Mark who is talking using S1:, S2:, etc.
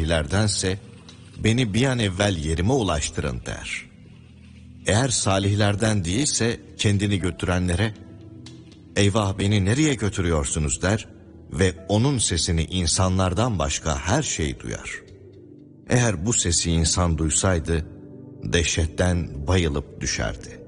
S1: salihlerdense beni bir an evvel yerime ulaştırın der. Eğer salihlerden değilse kendini götürenlere eyvah beni nereye götürüyorsunuz der ve onun sesini insanlardan başka her şey duyar. Eğer bu sesi insan duysaydı dehşetten bayılıp düşerdi.